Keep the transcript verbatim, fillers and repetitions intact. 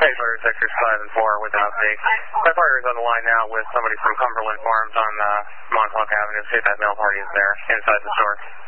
Hey, Fire Sectors five and four without me. My partner is on the line now with somebody from Cumberland Farms on uh, Montauk Avenue. See if that mail party is there inside the store.